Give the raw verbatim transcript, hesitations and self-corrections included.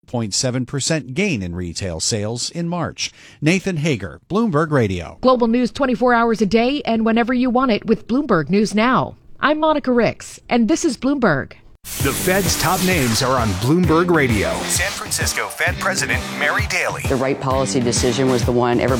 point seven percent gain in retail sales in March. Nathan Hager, Bloomberg Radio. Global news twenty-four hours a day and whenever you want it with Bloomberg News Now. I'm Monica Ricks, and this is Bloomberg. The Fed's top names are on Bloomberg Radio. San Francisco Fed President Mary Daly. The right policy decision was the one everybody